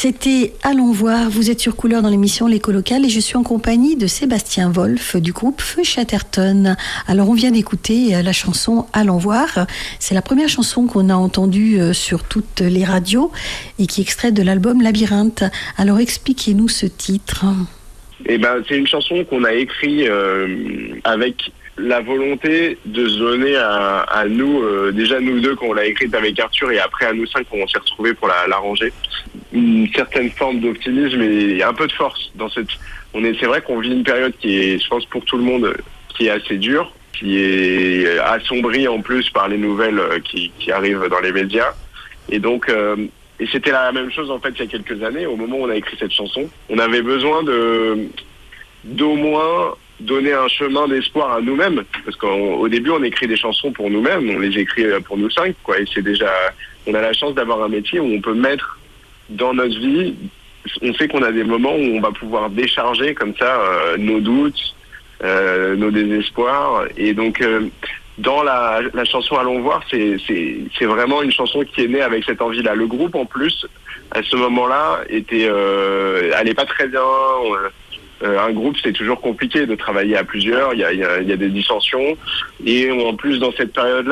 C'était Allons voir, vous êtes sur Couleur dans l'émission L'écho local et je suis en compagnie de Sébastien Wolf du groupe Feu Chatterton. Alors on vient d'écouter la chanson Allons voir, c'est la première chanson qu'on a entendue sur toutes les radios et qui est extraite de l'album Labyrinthe. Alors expliquez-nous ce titre. C'est une chanson qu'on a écrite avec la volonté de se donner à nous, déjà nous deux quand on l'a écrite avec Arthur et après à nous cinq quand on s'est retrouvés pour l'arranger, une certaine forme d'optimisme et un peu de force dans cette. C'est vrai qu'on vit une période qui est, je pense pour tout le monde, qui est assez dure, qui est assombrie en plus par les nouvelles qui arrivent dans les médias. Et donc, et c'était la même chose en fait il y a quelques années, au moment où on a écrit cette chanson. On avait besoin d'au moins donner un chemin d'espoir à nous-mêmes, parce qu'au début on écrit des chansons pour nous-mêmes, on les écrit pour nous cinq, quoi. Et c'est déjà, on a la chance d'avoir un métier où on peut mettre dans notre vie, on sait qu'on a des moments où on va pouvoir décharger comme ça nos doutes, nos désespoirs, et donc dans la chanson Allons voir, c'est vraiment une chanson qui est née avec cette envie-là. Le groupe en plus, à ce moment-là, allait pas très bien. Un groupe, c'est toujours compliqué de travailler à plusieurs, il y a des dissensions, et en plus dans cette période-là,